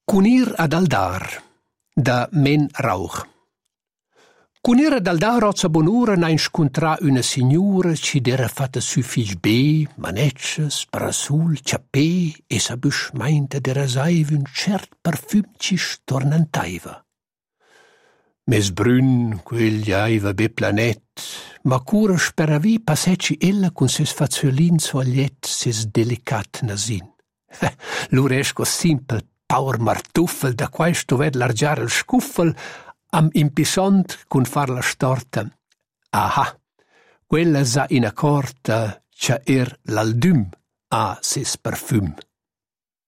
Cunir ad Aldar, da Men Rauch. Cunir ad Aldar ozza bonura na inscontrà una signora ci d'era fatta su fig be, manetches, parasul, ciappè e sa buschmainta d'era saiva un cert parfüm ci stornantaiva. Mes brün, quegli aiva be planet, ma cura speravi passeci ella con ses faziolin sogliet, ses delicat nasin. L'uresco simpel, paur martuffel, da quai stoved largiare il scuffel, am impisont cun far la storta. Aha, quella sa in accorta, c'ha l'aldum a ses parfüm.